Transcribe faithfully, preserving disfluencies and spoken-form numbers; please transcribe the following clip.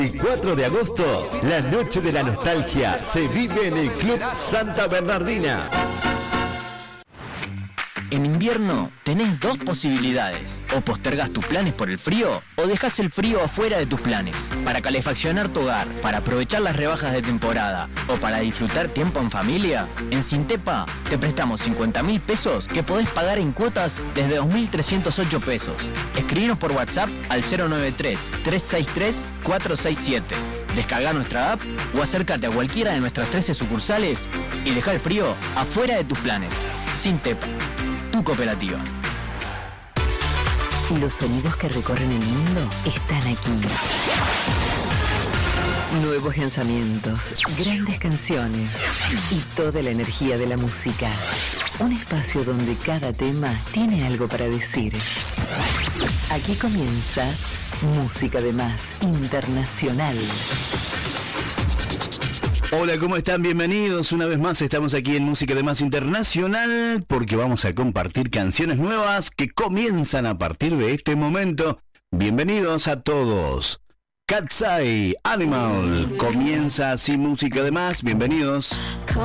El cuatro de agosto, la noche de la nostalgia se vive en el Club Santa Bernardina. En invierno tenés dos posibilidades: o postergas tus planes por el frío, o dejás el frío afuera de tus planes. Para calefaccionar tu hogar, para aprovechar las rebajas de temporada, o para disfrutar tiempo en familia, en Sintepa te prestamos cincuenta mil pesos que podés pagar en cuotas desde dos mil trescientos ocho pesos. Escribinos por WhatsApp al cero nueve tres, tres seis tres, cuatro seis siete. Descarga nuestra app o acércate a cualquiera de nuestras trece sucursales y deja el frío afuera de tus planes. Sintepa, tu cooperativa. Los sonidos que recorren el mundo están aquí. Nuevos lanzamientos, grandes canciones y toda la energía de la música. Un espacio donde cada tema tiene algo para decir. Aquí comienza Música de Más Internacional. Hola, ¿cómo están? Bienvenidos. Una vez más estamos aquí en Música de Más Internacional porque vamos a compartir canciones nuevas que comienzan a partir de este momento. Bienvenidos a todos. Cat's Eye Animal comienza así Música de Más. Bienvenidos.